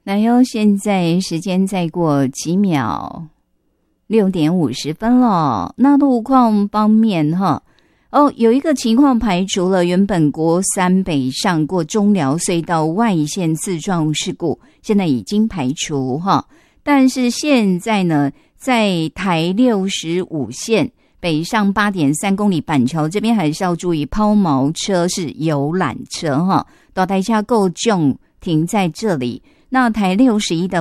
来哟，现在时间再过几秒，6点50分了。那路况方面哈，有一个情况排除了，原本国3北上过中寮隧道外线自撞事故，现在已经排除哈。但是现在呢，在台65线北上8.3公里板桥这边，还是要注意抛锚车是游览车哈，大台车够重停在这里。那台61的